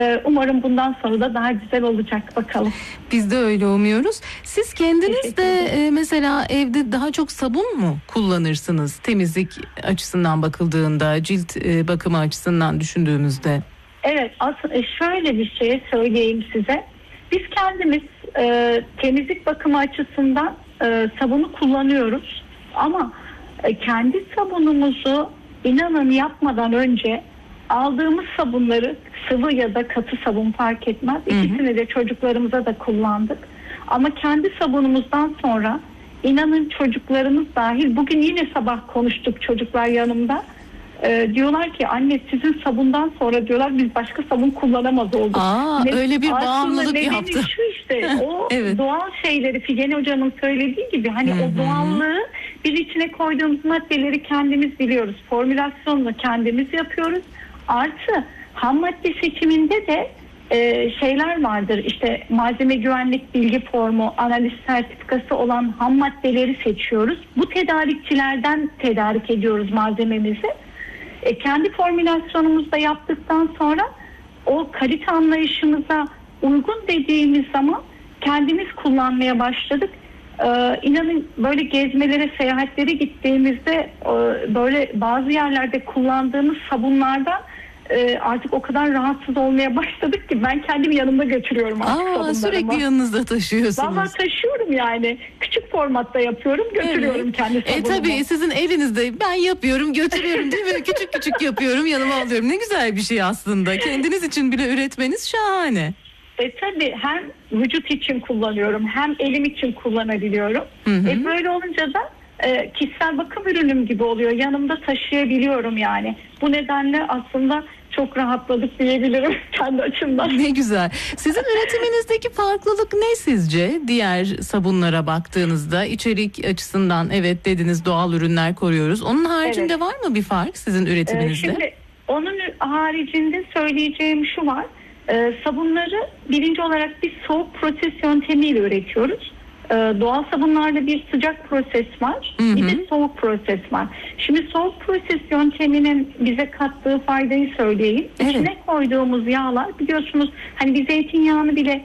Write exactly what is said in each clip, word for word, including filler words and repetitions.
Umarım bundan sonra da daha güzel olacak, bakalım. Biz de öyle umuyoruz. Siz kendiniz de e, mesela evde daha çok sabun mu kullanırsınız temizlik açısından bakıldığında, cilt e, bakımı açısından düşündüğümüzde? Evet, aslında şöyle bir şey söyleyeyim size. Biz kendimiz e, temizlik bakımı açısından e, sabunu kullanıyoruz. Ama e, kendi sabunumuzu inanın yapmadan önce aldığımız sabunları, sıvı ya da katı sabun fark etmez, İkisini de çocuklarımıza da kullandık. Ama kendi sabunumuzdan sonra inanın çocuklarımız dahil, bugün yine sabah konuştuk, çocuklar yanımda. Ee, diyorlar ki anne sizin sabundan sonra diyorlar biz başka sabun kullanamaz olduk. Aa, ne, öyle bir bağımlılık yaptı. Şu işte o evet. Doğal şeyleri, Figen hocamın söylediği gibi hani Hı-hı. o doğallığı, biz içine koyduğumuz maddeleri kendimiz biliyoruz. Formülasyonunu kendimiz yapıyoruz. Artı ham madde seçiminde de e, şeyler vardır. İşte malzeme güvenlik bilgi formu, analiz sertifikası olan ham maddeleri seçiyoruz. Bu tedarikçilerden tedarik ediyoruz malzememizi. E, kendi formülasyonumuzda yaptıktan sonra o kalite anlayışımıza uygun dediğimiz zaman kendimiz kullanmaya başladık. Ee, inanın böyle gezmelere, seyahatlere gittiğimizde e, böyle bazı yerlerde kullandığımız sabunlardan e, artık o kadar rahatsız olmaya başladık ki ben kendim yanımda götürüyorum artık Aa, sabunlarımı. Sürekli yanınızda taşıyorsunuz. Vallahi taşıyorum yani. Küçük formatta yapıyorum, götürüyorum evet. kendi sabunumu. E tabii sizin elinizde ben yapıyorum, götürüyorum değil mi? Küçük küçük yapıyorum, yanıma alıyorum. Ne güzel bir şey aslında. Kendiniz için bile üretmeniz şahane. E tabii hem vücut için kullanıyorum hem elim için kullanabiliyorum. Hı hı. E böyle olunca da e, kişisel bakım ürünüm gibi oluyor. Yanımda taşıyabiliyorum yani. Bu nedenle aslında çok rahatladık diyebilirim kendi açımdan. Ne güzel. Sizin üretiminizdeki farklılık ne sizce? Diğer sabunlara baktığınızda içerik açısından evet dediniz doğal ürünler koruyoruz. Onun haricinde evet. var mı bir fark sizin üretiminizde? E, şimdi onun haricinde söyleyeceğim şu var. Ee, sabunları birinci olarak bir soğuk proses yöntemiyle üretiyoruz. Ee, doğal sabunlarda bir sıcak proses var, hı hı. bir de soğuk proses var. Şimdi soğuk proses yönteminin bize kattığı faydayı söyleyeyim. Evet. İçine koyduğumuz yağlar biliyorsunuz hani bir zeytinyağını bile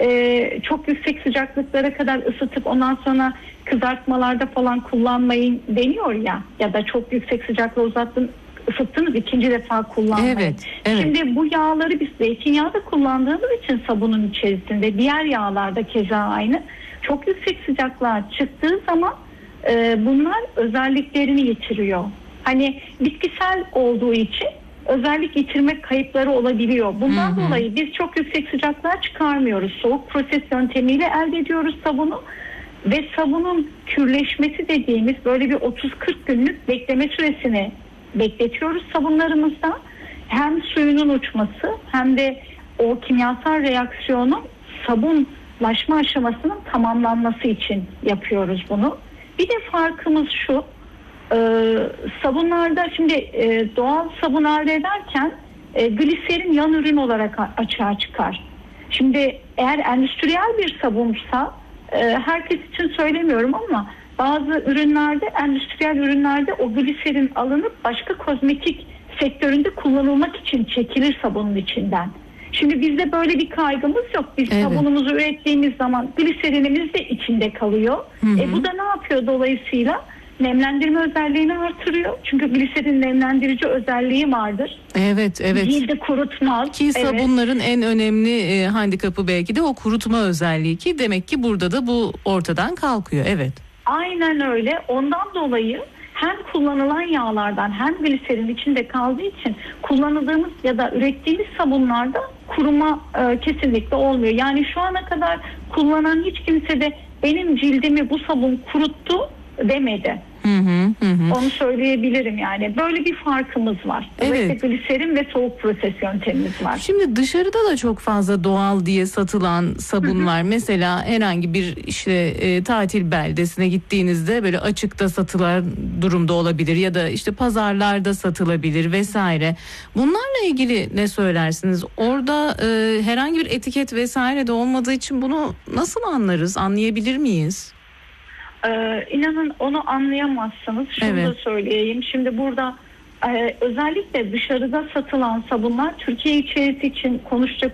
e, çok yüksek sıcaklıklara kadar ısıtıp ondan sonra kızartmalarda falan kullanmayın deniyor ya ya da çok yüksek sıcaklığa uzattın. Isıttınız ikinci defa kullanmayın. Evet, evet. Şimdi bu yağları biz zeytinyağı da kullandığımız için sabunun içerisinde diğer yağlarda keza aynı. Çok yüksek sıcaklığa çıktığı zaman e, bunlar özelliklerini yitiriyor. Hani bitkisel olduğu için özellik yitirme kayıpları olabiliyor. Bundan hı hı. dolayı biz çok yüksek sıcaklığa çıkarmıyoruz. Soğuk proses yöntemiyle elde ediyoruz sabunu. Ve sabunun kürleşmesi dediğimiz böyle bir otuz kırk günlük bekleme süresini bekletiyoruz sabunlarımızda. Hem suyunun uçması hem de o kimyasal reaksiyonun sabunlaşma aşamasının tamamlanması için yapıyoruz bunu. Bir de farkımız şu, e, sabunlarda şimdi e, doğal sabun elde ederken e, gliserin yan ürün olarak açığa çıkar. Şimdi eğer endüstriyel bir sabunsa e, herkes için söylemiyorum ama bazı ürünlerde, endüstriyel ürünlerde o gliserin alınıp başka kozmetik sektöründe kullanılmak için çekilir sabunun içinden. Şimdi bizde böyle bir kaygımız yok. Biz evet. sabunumuzu ürettiğimiz zaman gliserinimiz de içinde kalıyor. Hı hı. E bu da ne yapıyor dolayısıyla? Nemlendirme özelliğini artırıyor. Çünkü gliserin nemlendirici özelliği vardır. Evet, evet. Cildi kurutmaz. Ki evet. sabunların en önemli e, handikapı belki de o kurutma özelliği ki demek ki burada da bu ortadan kalkıyor. Evet. Aynen öyle. Ondan dolayı hem kullanılan yağlardan hem gliserin içinde kaldığı için kullanıldığımız ya da ürettiğimiz sabunlarda kuruma e, kesinlikle olmuyor. Yani şu ana kadar kullanan hiç kimse de benim cildimi bu sabun kuruttu demedi. Hı hı, hı. Onu söyleyebilirim yani. Böyle bir farkımız var. Evet. Gliserin ve soğuk proses yöntemimiz var. Şimdi dışarıda da çok fazla doğal diye satılan sabunlar. Hı hı. Mesela herhangi bir işte e, tatil beldesine gittiğinizde böyle açıkta satılan durumda olabilir ya da işte pazarlarda satılabilir vesaire. Bunlarla ilgili ne söylersiniz? Orada e, herhangi bir etiket vesaire de olmadığı için bunu nasıl anlarız? Anlayabilir miyiz? Ee, inanın onu anlayamazsınız. Şunu evet. da söyleyeyim. Şimdi burada e, özellikle dışarıda satılan sabunlar Türkiye içerisi için konuşacak